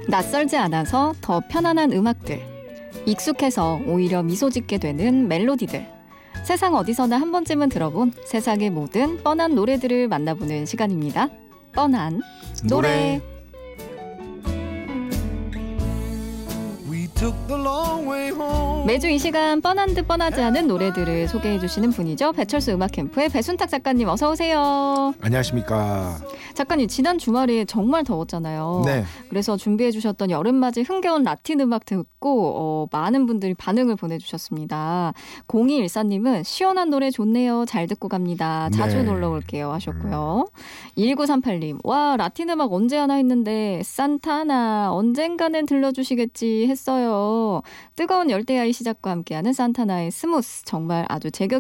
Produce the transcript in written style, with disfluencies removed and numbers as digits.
낯설지 않아서 더 편안한 음악들, 익숙해서 오히려 미소 짓게 되는 멜로디들, 세상 어디서나 한 번쯤은 들어본 세상의 모든 뻔한 노래들을 만나보는 시간입니다. 뻔한 노래. 매주 이 시간 뻔한 듯 뻔하지 않은 노래들을 소개해 주시는 분이죠. 배철수 음악캠프의 배순탁 작가님, 어서 오세요. 안녕하십니까. 작가님, 지난 주말에 정말 더웠잖아요. 네. 그래서 준비해 주셨던 여름맞이 흥겨운 라틴 음악 듣고 많은 분들이 반응을 보내주셨습니다. 0214님은 시원한 노래 좋네요. 잘 듣고 갑니다. 자주 네. 놀러 올게요 하셨고요. 1938님, 와, 라틴 음악 언제 하나 했는데 산타나 언젠가는 들려주시겠지 했어요. 뜨거운 열대야의 시작과 함께하는 산타나의 스무스, 정말 아주 제격